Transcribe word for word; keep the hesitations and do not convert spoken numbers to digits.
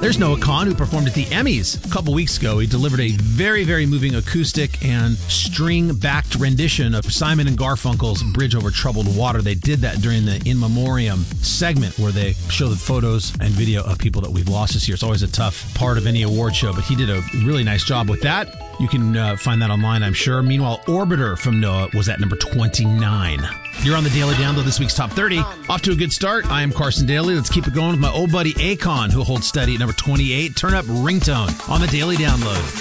There's Noah Kahan, who performed at the Emmys a couple weeks ago. He delivered a very, very moving acoustic and string-backed rendition of Simon and Garfunkel's Bridge Over Troubled Water. They did that during the In Memoriam segment where they show the photos and video of people that we've lost this year. It's always a tough part of any award show, but he did a really nice job with that. You can uh, find that online, I'm sure. Meanwhile, Orbiter from Noah was at number twenty-nine. You're on the Daily Download, this week's Top thirty. Off to a good start. I am Carson Daly. Let's keep it going with my old buddy Akon, who holds steady at number twenty-eight. Turn up Ringtone on the Daily Download.